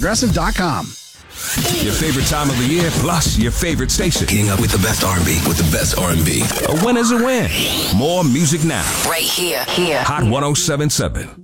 Progressive.com. Your favorite time of the year, plus your favorite station. Getting up with the best R&B, with the best R&B. A win is a win. More music now. Right here. Hot 107.7.